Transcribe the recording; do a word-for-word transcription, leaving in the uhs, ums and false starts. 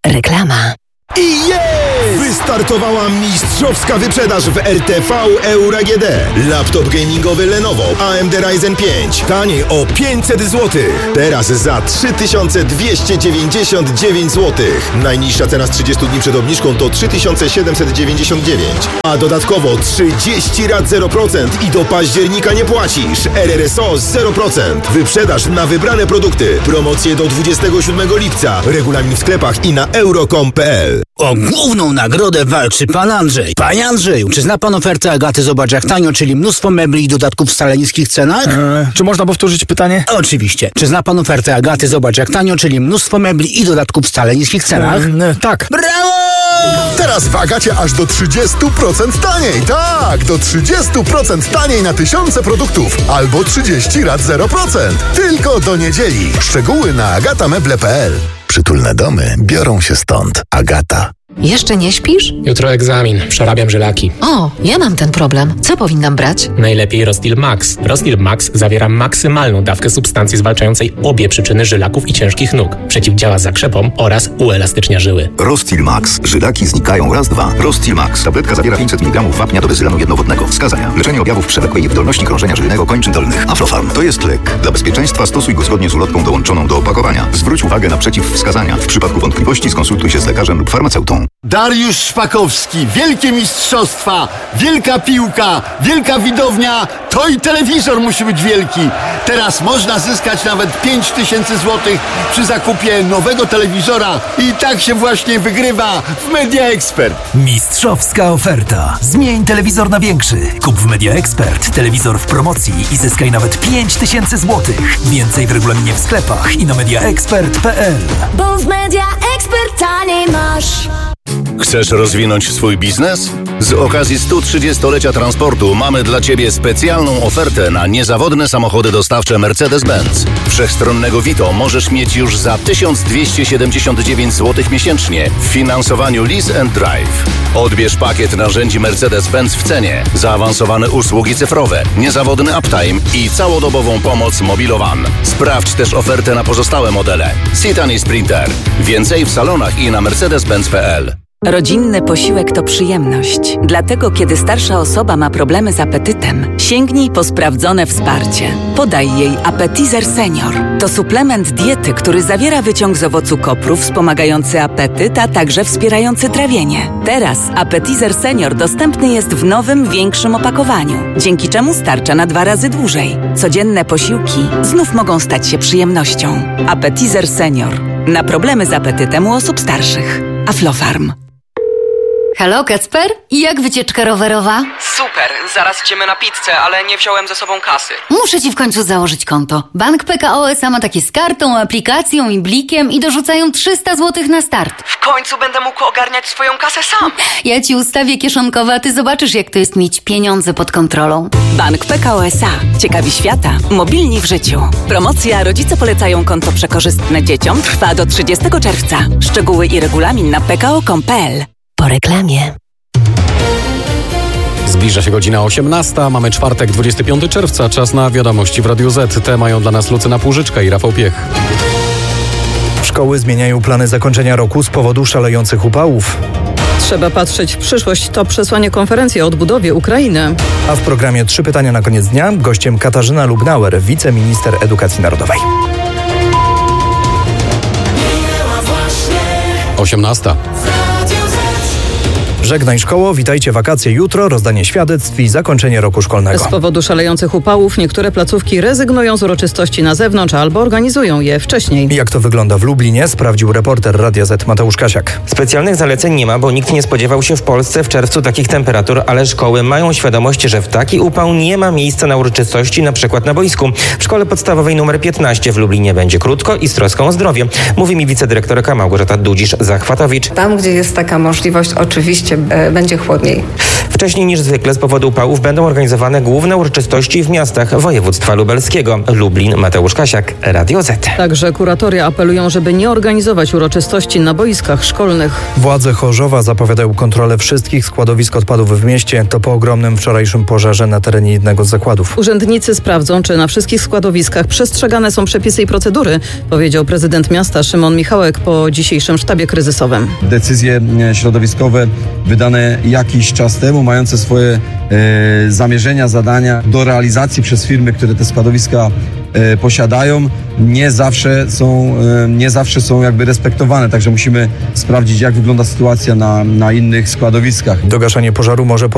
Reklama. I jest! Wystartowała mistrzowska wyprzedaż w R T V Euro A G D. Laptop gamingowy Lenovo A M D Ryzen pięć. Taniej o pięćset złotych. Teraz za trzy tysiące dwieście dziewięćdziesiąt dziewięć złotych. Najniższa cena z trzydziestu dni przed obniżką to trzy tysiące siedemset dziewięćdziesiąt dziewięć. A dodatkowo trzydzieści rat zero procent i do października nie płacisz. R R S O zero procent. Wyprzedaż na wybrane produkty. Promocje do dwudziestego siódmego lipca. Regulamin w sklepach i na euro kropka com kropka p l. O główną nagrodę walczy pan Andrzej. Panie Andrzeju, czy zna pan ofertę Agaty Zobacz jak tanio, czyli mnóstwo mebli i dodatków w wcale niskich cenach? Eee, czy można powtórzyć pytanie? Oczywiście. Czy zna pan ofertę Agaty Zobacz jak tanio, czyli mnóstwo mebli i dodatków w wcale niskich cenach? Eee, tak. Brawo! Teraz w Agacie aż do trzydzieści procent taniej. Tak, do trzydzieści procent taniej na tysiące produktów. Albo trzydzieści rat zero procent. Tylko do niedzieli. Szczegóły na agata meble kropka p l. Przytulne domy biorą się stąd. Agata. Jeszcze nie śpisz? Jutro egzamin. Przerabiam żylaki. O, ja mam ten problem. Co powinnam brać? Najlepiej Rostil Max. Rostil Max zawiera maksymalną dawkę substancji zwalczającej obie przyczyny żylaków i ciężkich nóg. Przeciwdziała zakrzepom oraz uelastycznia żyły. Rostil Max. Żylaki znikają raz, dwa. Rostil Max. Tabletka zawiera pięćset miligramów wapnia do bezylanu jednowodnego. Wskazania. Leczenie objawów przewlekłej niewydolności krążenia żylnego kończyn dolnych. Aflofarm. To jest lek. Dla bezpieczeństwa stosuj go zgodnie z ulotką dołączoną do opakowania. Zwróć uwagę na przeciwwskazania. W przypadku wątpliwości skonsultuj się z lekarzem lub farmaceutą. Dariusz Szpakowski, wielkie mistrzostwa, wielka piłka, wielka widownia, to i telewizor musi być wielki. Teraz można zyskać nawet pięć tysięcy złotych przy zakupie nowego telewizora i tak się właśnie wygrywa w Media Expert. Mistrzowska oferta. Zmień telewizor na większy. Kup w Media Expert telewizor w promocji i zyskaj nawet pięć tysięcy złotych. Więcej w regulaminie w sklepach i na media expert kropka p l. Bo w Media Expert taniej masz. Chcesz rozwinąć swój biznes? Z okazji stu trzydziestolecia transportu mamy dla Ciebie specjalną ofertę na niezawodne samochody dostawcze Mercedes-Benz. Wszechstronnego Vito możesz mieć już za tysiąc dwieście siedemdziesiąt dziewięć złotych miesięcznie w finansowaniu Lease and Drive. Odbierz pakiet narzędzi Mercedes-Benz w cenie, zaawansowane usługi cyfrowe, niezawodny uptime i całodobową pomoc Mobilowan. Sprawdź też ofertę na pozostałe modele. Citan i Sprinter. Więcej w salonach i na mercedes benz kropka p l. Rodzinny posiłek to przyjemność. Dlatego, kiedy starsza osoba ma problemy z apetytem, sięgnij po sprawdzone wsparcie. Podaj jej Appetizer Senior. To suplement diety, który zawiera wyciąg z owocu kopru wspomagający apetyt, a także wspierający trawienie. Teraz Appetizer Senior dostępny jest w nowym, większym opakowaniu, dzięki czemu starcza na dwa razy dłużej. Codzienne posiłki znów mogą stać się przyjemnością. Appetizer Senior. Na problemy z apetytem u osób starszych. Aflofarm. Halo, Kacper? I jak wycieczka rowerowa? Super, zaraz idziemy na pizzę, ale nie wziąłem ze sobą kasy. Muszę ci w końcu założyć konto. Bank P K O S A ma takie z kartą, aplikacją i blikiem i dorzucają trzysta złotych na start. W końcu będę mógł ogarniać swoją kasę sam. Ja ci ustawię kieszonkowe, a ty zobaczysz, jak to jest mieć pieniądze pod kontrolą. Bank P K O S A. Ciekawi świata. Mobilni w życiu. Promocja Rodzice polecają konto przekorzystne dzieciom trwa do trzydziestego czerwca. Szczegóły i regulamin na p k o kropka com kropka p l. Po reklamie. Zbliża się godzina osiemnasta, mamy czwartek, dwudziestego piątego czerwca, czas na wiadomości w Radiu Z. Te mają dla nas Lucyna Płużyczka i Rafał Piech. Szkoły zmieniają plany zakończenia roku z powodu szalejących upałów. Trzeba patrzeć w przyszłość. To przesłanie konferencji o odbudowie Ukrainy. A w programie Trzy pytania na koniec dnia gościem Katarzyna Lubnauer, wiceminister edukacji narodowej. osiemnasta. Żegnaj szkoło, witajcie wakacje jutro, rozdanie świadectw i zakończenie roku szkolnego. Z powodu szalejących upałów niektóre placówki rezygnują z uroczystości na zewnątrz albo organizują je wcześniej. Jak to wygląda w Lublinie, sprawdził reporter Radia Z Mateusz Kasiak. Specjalnych zaleceń nie ma, bo nikt nie spodziewał się w Polsce w czerwcu takich temperatur, ale szkoły mają świadomość, że w taki upał nie ma miejsca na uroczystości, na przykład na boisku. W szkole podstawowej numer piętnaście w Lublinie będzie krótko i z troską o zdrowie. Mówi mi wicedyrektorka Małgorzata Dudzisz-Zachwatowicz. Tam, gdzie jest taka możliwość, oczywiście będzie chłodniej. W Wcześniej niż zwykle z powodu upałów będą organizowane główne uroczystości w miastach województwa lubelskiego. Lublin, Mateusz Kasiak, Radio Z. Także kuratoria apelują, żeby nie organizować uroczystości na boiskach szkolnych. Władze Chorzowa zapowiadają kontrolę wszystkich składowisk odpadów w mieście. To po ogromnym wczorajszym pożarze na terenie jednego z zakładów. Urzędnicy sprawdzą, czy na wszystkich składowiskach przestrzegane są przepisy i procedury, powiedział prezydent miasta Szymon Michałek po dzisiejszym sztabie kryzysowym. Decyzje środowiskowe wydane jakiś czas temu, mające swoje e, zamierzenia, zadania do realizacji przez firmy, które te składowiska e, posiadają, nie zawsze są, e, nie zawsze są jakby respektowane. Także musimy sprawdzić, jak wygląda sytuacja na, na innych składowiskach. Do gaszenia pożaru może